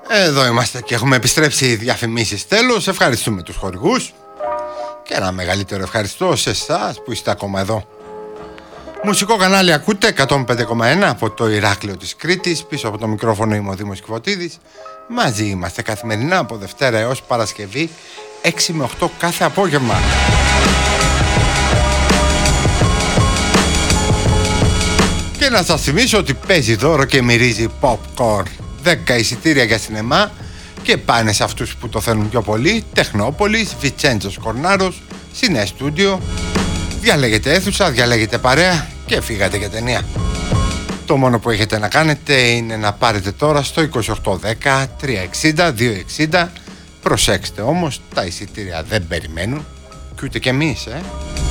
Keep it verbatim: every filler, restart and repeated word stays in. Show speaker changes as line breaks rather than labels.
Εδώ είμαστε και έχουμε επιστρέψει οι διαφημίσεις τέλος. Ευχαριστούμε τους χορηγούς και ένα μεγαλύτερο ευχαριστώ σε εσάς που είστε ακόμα εδώ. Μουσικό κανάλι ακούτε εκατόν πέντε κόμμα ένα από το Ηράκλειο της Κρήτης. Πίσω από το μικρόφωνο είμαι ο Δήμος Κιβωτίδης. Μαζί είμαστε καθημερινά από Δευτέρα έως Παρασκευή έξι με οκτώ κάθε απόγευμα. Και να σας θυμίσω ότι παίζει δώρο και μυρίζει popcorn. δέκα εισιτήρια για σινεμά και πάνε σε αυτούς που το θέλουν πιο πολύ. Τεχνόπολης, Βιτσέντζος Κορνάρος, Σινέ Στούντιο. Διαλέγετε αίθουσα, διαλέγετε παρέα και φύγατε για ταινία. Το μόνο που έχετε να κάνετε είναι να πάρετε τώρα στο είκοσι οκτώ δέκα τριακόσια εξήντα διακόσια εξήντα. Προσέξτε όμως, τα εισιτήρια δεν περιμένουν και ούτε κι εμείς, ε.